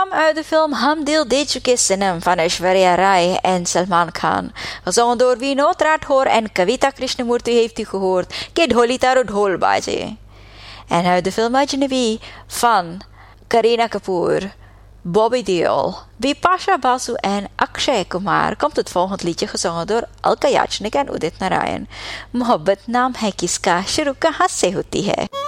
kwam uit de film Hum Dil De Chuke Sanam van Aishwarya Rai en Salman Khan. Gezongen door Vinod Rathore en Kavita Krishnamurti heeft u gehoord. Ke Dholi Taro Dhol Baje. En uit de film Ajnabi van Kareena Kapoor, Bobby Deol, Bipasha Basu en Akshay Kumar komt het volgende liedje gezongen door Alka Yachnik en Udit Narayan. Mohabbat naam hai kiska, shuru kahan se hoti hai.